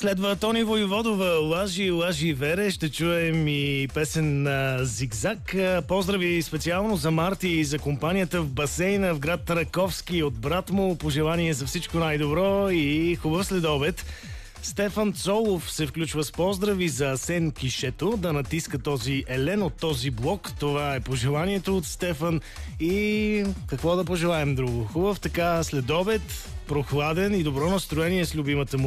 Следва Тони Войводова, Лажи, лажи, вере. Ще чуем и песен на Зигзаг. Поздрави специално за Марти и за компанията в басейна в град Раковски от брат му. Пожелание за всичко най-добро и хубав следобед. Стефан Цолов се включва с поздрави за Асен Кишето да натиска този елен от този блок. Това е пожеланието от Стефан. И какво да пожелаем друго? Хубав така следобед, прохладен и добро настроение с любимата му